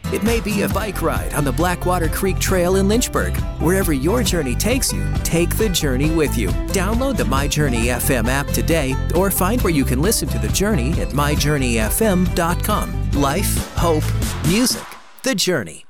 It may be a bike ride on the Blackwater Creek Trail in Lynchburg. Wherever your journey takes you, take the journey with you. Download the My Journey FM app today or find where you can listen to The Journey at myjourneyfm.com. Life, hope, music, The Journey.